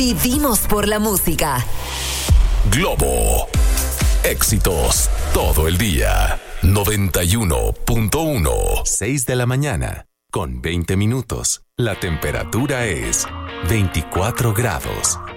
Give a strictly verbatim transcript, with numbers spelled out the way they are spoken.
Vivimos por la música. Globo. Éxitos todo el día. noventa y uno punto uno. seis de la mañana, con veinte minutos. La temperatura es veinticuatro grados.